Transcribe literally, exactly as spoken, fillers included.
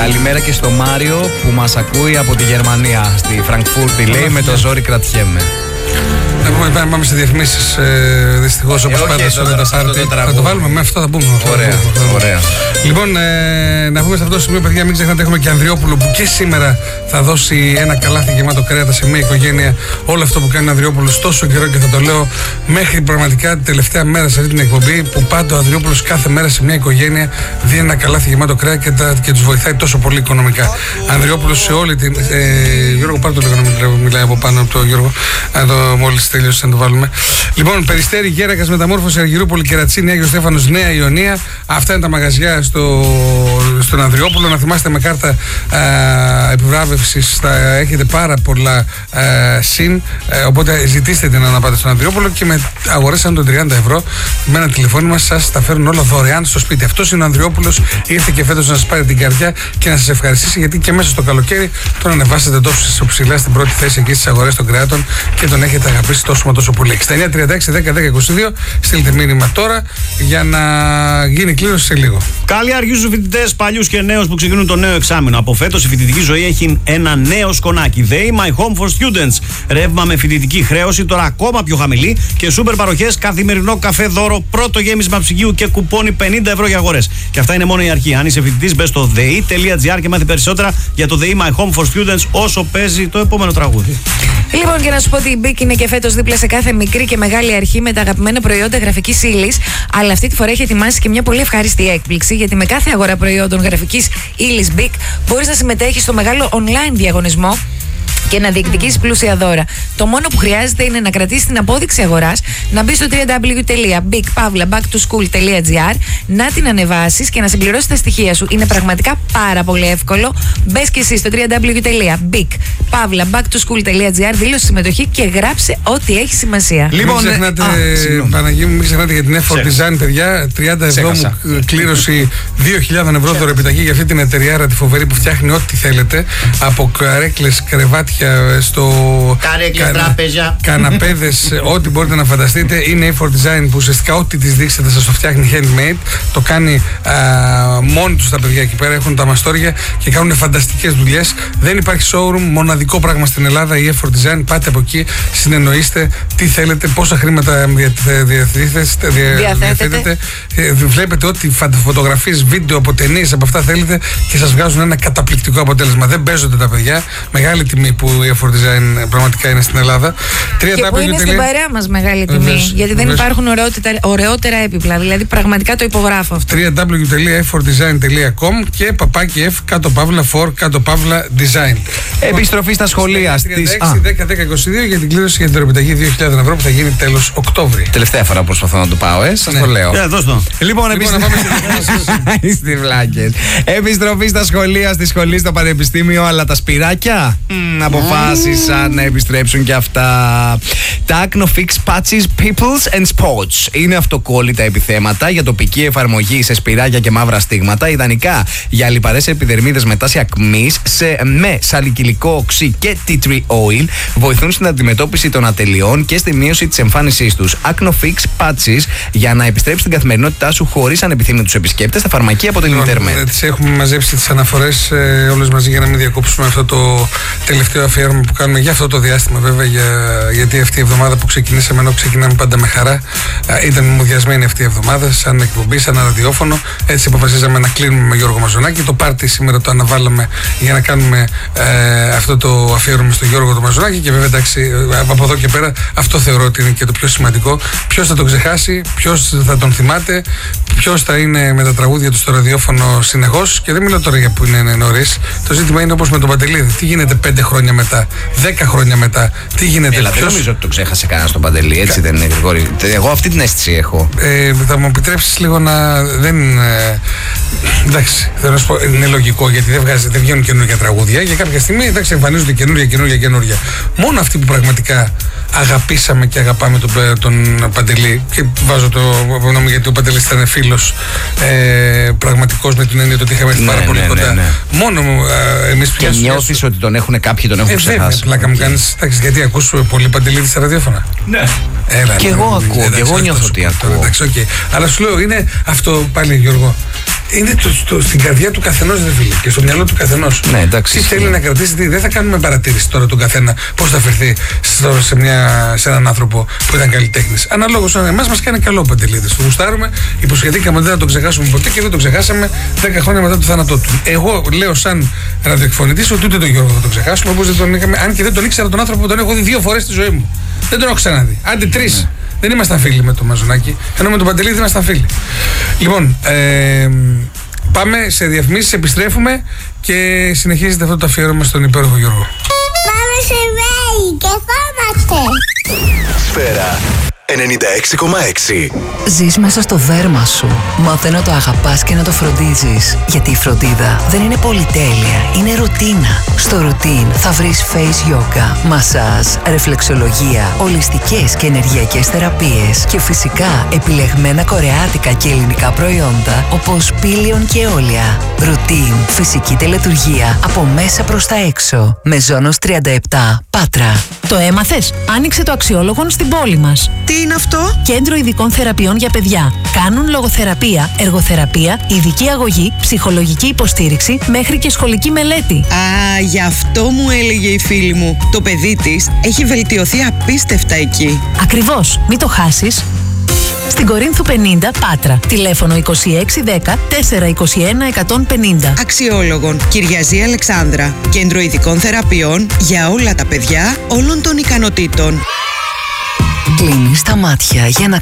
Καλημέρα και στο Μάριο που μας ακούει από τη Γερμανία. Στη Φραγκφούρτη λέει, με το ζόρι κρατιέμαι. Να πούμε, πάμε, πάμε σε διαφημίσεις, ε, δυστυχώς, όπως πάντα σε όλα τα πάρτι. Θα το βάλουμε με αυτό, θα πούμε. Ωραία, ωραία. Λοιπόν, ε, να πούμε σε αυτό το σημείο, παιδιά, μην ξεχνάτε, έχουμε και Ανδριόπουλο που και σήμερα θα δώσει ένα καλάθι γεμάτο κρέατα σε μια οικογένεια. Όλο αυτό που κάνει ο Ανδριόπουλος τόσο καιρό, και θα το λέω μέχρι πραγματικά την τελευταία μέρα σε αυτή την εκπομπή, που πάντα ο Ανδριόπουλος κάθε μέρα σε μια οικογένεια δίνει ένα καλάθι γεμάτο κρέα και, τα, και τους βοηθάει τόσο πολύ οικονομικά. Ανδριόπουλος σε όλη την. Ε, Γιώργο, πάρε το λίγο να μιλάει από πάνω από το Γιώργο. Να το μόλις τέλειωσε να το βάλουμε. Λοιπόν, Περιστέρι, Γέρακας, Μεταμόρφωση, Αργυρούπολη, Κερατσίνη, Άγιος Στέφανος, Νέα Ιωνία. Αυτά είναι τα μαγαζιά στο, στον Ανδριόπουλο. Να θυμάστε, με κάρτα επιβράβευσης θα έχετε πάρα πολλά α, συν. Α, οπότε ζητήστε την να πάτε στον Ανδριόπουλο και με αγορές άνω των τριάντα ευρώ με ένα τηλεφώνημα σας τα φέρουν όλα δωρεάν στο σπίτι. Αυτός είναι ο Ανδριόπουλος. Ήρθε και φέτος να σας πάρει την καρδιά και να σας ευχαριστήσει, γιατί και μέσα στο καλοκαίρι τον ανεβάσετε τόσο ψηλά στην πρώτη θέση εκεί στις αγορές των κρεάτων και τον έχετε αγαπήσει τόσο μα τόσο πολύ. εξήντα εννιά τριάντα έξι δέκα δέκα είκοσι δύο. Στείλτε μήνυμα τώρα για να γίνει κλήρωση σε λίγο. Καλή αργή στους φοιτητές, παλιούς και νέους που ξεκινούν το νέο εξάμηνο. Από φέτος η φοιτητική ζωή έχει ένα νέο σκονάκι. They My Home for Students. Ρεύμα με φοιτητική χρέωση, τώρα ακόμα πιο χαμηλή, και σούπερ παροχές, καθημερινό καφέ δώρο, πρώτο γέμισμα ψυγείου και κουπόνι πενήντα ευρώ για αγορές. Και αυτά είναι μόνο η αρχή. Αν είσαι φοιτητής, μπες στο δέι τελεία τζι άρ και μάθει περισσότερα για το They My Home for Students όσο παίζει το επόμενο τραγούδι. Λοιπόν, και να σου πω ότι η Big είναι και φέτος δίπλα σε κάθε μικρή και μεγάλη αρχή με τα αγαπημένα προϊόντα γραφικής ύλης. Αλλά αυτή τη φορά έχει ετοιμάσει και μια πολύ ευχάριστη έκπληξη, γιατί με κάθε αγορά προϊόντων γραφικής ύλης Big μπορείς να συμμετέχεις στο μεγάλο online διαγωνισμό και να διεκδικήσεις πλούσια δώρα. Το μόνο που χρειάζεται είναι να κρατήσεις την απόδειξη αγοράς, να μπεις στο double-u double-u double-u τελεία big pavla back to school τελεία τζι άρ, να την ανεβάσεις και να συμπληρώσεις τα στοιχεία σου. Είναι πραγματικά πάρα πολύ εύκολο. Μπες και εσύ στο double-u double-u double-u τελεία big pavla back to school τελεία τζι άρ, δήλωσε συμμετοχή και γράψε ό,τι έχει σημασία. Λοιπόν, μην ξεχνάτε, α, Παναγί μου, μην ξεχνάτε για την Effort Design, παιδιά. τριάντα ευρώ μου κλήρωση, δύο χιλιάδες ευρώ δωρεπιταγή για αυτή την εταιριάρα τη φοβερή που φτιάχνει ό,τι θέλετε. Από καρέκλες, κρεβάτια, στο καρέκλες, τράπεζα, καναπέδες, ό,τι μπορείτε να φανταστείτε. Είναι η Effort Design που ουσιαστικά ό,τι της δείξετε σας το φτιάχνει handmade. Το κάνει α, μόνοι τους τα παιδιά εκεί πέρα. Έχουν τα μαστόρια και κάνουν φανταστικές δουλειές. Δεν υπάρχει showroom, μοναδικό πράγμα στην Ελλάδα η Effort Design. Πάτε από εκεί, συνεννοείστε τι θέλετε, πόσα χρήματα διαθέτετε, διαθέτετε. Βλέπετε ό,τι φωτογραφίες, βίντεο από ταινίες, από αυτά θέλετε και σας βγάζουν ένα καταπληκτικό αποτέλεσμα. Δεν παίζονται τα παιδιά. Μεγάλη τιμή που η Effort Design πραγματικά είναι στην Ελλάδα. Και που είναι στην παρέα μας μεγάλη τιμή. Βεβαίως, γιατί δεν βεβαίως. υπάρχουν ωραιότερα, ωραιότερα έπιπλα. Δηλαδή πραγματικά το υπογράφω αυτό. double-u double-u double-u τελεία effort design τελεία com και παπάκι F κάτω παύλα for κάτω παύλα design. Επιστροφή στα σχολεία στις τριάντα έξι δέκα δέκα είκοσι δύο για την κλήρωση για την δωρεπιταγή δύο χιλιάδες ευρώ που θα γίνει τέλος Οκτώβρη. Τελευταία φορά προσπαθώ να το πάω, ε, σας ναι. το λέω. Yeah, δώσ' το. Λοιπόν, επιστροφή βλάκες. Επιστροφή στα σχολεία, στη σχολή, στο πανεπιστήμιο, αλλά τα σπυράκια mm, αποφάσισαν να επιστρέψουν και αυτά. Τα Acnofix Patches Peoples and Spots είναι αυτοκόλλητα επιθέματα για τοπική εφαρμογή σε σπυράκια και μαύρα στίγματα, ιδανικά για λιπαρές επιδερμίδες με τάση ακμής, σε, με σαλικυλικό οξύ και tea tree oil, βοηθούν στην αντιμετώπιση των ατελειών και στη μείωση της εμφάνισής τους. Acnofix Patches για να επιστρέψει στην καθημερινότητά σου χωρίς ανεπιθύμητους επισκέπτες στα φαρμακεία από την Ιντερνετ. Τις έχουμε μαζέψει τις αναφορές ε, όλες μαζί για να μην διακόψουμε αυτό το τελευταίο αφιέρωμα που κάνουμε για αυτό το διάστημα, βέβαια, για, γιατί αυτή η εβδομάδα που ξεκινήσαμε, ενώ ξεκινάμε πάντα με χαρά, ε, ήταν μουδιασμένη αυτή η εβδομάδα, σαν εκπομπή, σαν ραδιόφωνο. Έτσι αποφασίσαμε να κλείνουμε με Γιώργο Μαζονάκη. Το πάρτι σήμερα το αναβάλαμε για να κάνουμε ε, αυτό το αφιέρωμα στο Γιώργο το Μαζονάκη. Και βέβαια, εντάξει, από εδώ και πέρα, αυτό θεωρώ ότι είναι και το πιο σημαντικό. Ποιος θα τον ξεχάσει, ποιος θα τον θυμάται, ποιος θα είναι με τα τραγούδια του στο ραδιόφωνο συνεχώς. Και δεν μιλάω τώρα για που είναι νωρίς. Το ζήτημα είναι όπως με τον Παντελίδη. Τι γίνεται πέντε χρόνια μετά, δέκα χρόνια μετά, τι γίνεται. Έλα, ποιος... δεν νομίζω ότι το ξέχασε κανένα τον Παντελή, έτσι Κα... δεν είναι, Γρηγόρη. Εγώ αυτή την αίσθηση έχω. Ε, θα μου επιτρέψεις λίγο να. Δεν. Ε, εντάξει, θέλω να σου πω, είναι λογικό γιατί δεν, βγάζει, δεν βγαίνουν καινούργια τραγούδια. Για κάποια στιγμή εντάξει, εμφανίζονται καινούργια, καινούργια, καινούργια. Μόνο αυτοί που πραγματικά αγαπήσαμε και αγαπάμε τον, τον Παντελή. Και βάζω το όνομα γιατί ο Παντελής ήταν φίλος ε, πραγματικός με την έννοια ότι είχαμε έρθει ναι, πάρα ναι, πολύ ναι, κοντά. Ναι, ναι. Μόνο ε, εμείς και νιώθεις ότι τον έχουν κάποιοι, τον έχουν ε, ξεχάσει. Βέβαια, πλάκα μου κάνεις. Εντάξει, γιατί ακούς πολύ Παντελίδη στα ραδιόφωνα. Ναι. Έλα, και ναι, εγώ ναι, ακούω, εντάξει, και εγώ νιώθω ότι ακούω. Εντάξει, okay. Αλλά σου λέω, είναι αυτό πάλι, Γιώργο. είναι το, το, στην καρδιά του καθενός, δε φίλε, και στο μυαλό του καθενός. Ναι, εντάξει. Τι θέλει να κρατήσει, τι, δεν θα κάνουμε παρατήρηση τώρα τον καθένα πώς θα φερθεί στο, σε, μια, σε έναν άνθρωπο που ήταν καλλιτέχνης. Αναλόγως, εμάς μας κάνει καλό ο Παντελίδης. Το γουστάρουμε, υποσχεθήκαμε ότι δεν θα το ξεχάσουμε ποτέ και δεν το ξεχάσαμε δέκα χρόνια μετά το θάνατό του. Εγώ λέω, σαν ραδιοεκφωνητής, ότι ούτε τον Γιώργο θα τον ξεχάσουμε, όπως δεν τον είχαμε, αν και δεν τον ήξερα τον άνθρωπο που τον έχω δει δύο φορές στη ζωή μου. Δεν τον έχω ξαναδεί. Άντε τρεις. Ναι. Δεν ήμασταν φίλοι με τον Μαζονάκη, ενώ με τον Παντελίδη ήμασταν φίλοι. Λοιπόν, ε, πάμε σε διαφημίσεις, επιστρέφουμε και συνεχίζεται αυτό το αφιέρωμα στον υπέροχο Γιώργο. Πάμε σε βέη και φάμαστε. Σφαίρα ενενήντα έξι κόμμα έξι. Ζεις μέσα στο δέρμα σου. Μάθε να το αγαπάς και να το φροντίζεις. Γιατί η φροντίδα δεν είναι πολυτέλεια, είναι ρουτίνα. Στο ρουτίν θα βρεις face yoga, μασάζ, ρεφλεξολογία, ολιστικές και ενεργειακές θεραπείες και φυσικά επιλεγμένα κορεάτικα και ελληνικά προϊόντα όπως πήλιον και όλια. Ρουτίν, φυσική τελετουργία από μέσα προς τα έξω. Μεζόνος τριάντα επτά, Πάτρα. Το έμαθες? Άνοιξε το Αξιόλογον στην πόλη μας. Τι είναι αυτό? Κέντρο ειδικών θεραπείων για παιδιά. Κάνουν λογοθεραπεία, εργοθεραπεία, ειδική αγωγή, ψυχολογική υποστήριξη μέχρι και σχολική μελέτη. Α, γι' αυτό μου έλεγε η φίλη μου. Το παιδί της έχει βελτιωθεί απίστευτα εκεί. Ακριβώς, μην το χάσεις. Στην Κορίνθου πενήντα, Πάτρα. Τηλέφωνο είκοσι έξι δέκα τέσσερα είκοσι ένα εκατόν πενήντα. Αξιόλογον, Κυριαζή Αλεξάνδρα. Κέντρο ειδικών θεραπείων για όλα τα παιδιά όλων των ικανοτήτων. Κλείνεις τα μάτια για να